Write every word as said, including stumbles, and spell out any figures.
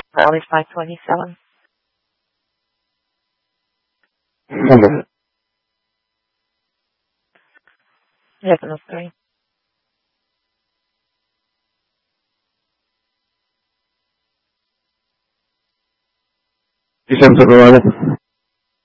Early five twenty-seven. Number. eleven oh three. December, provider.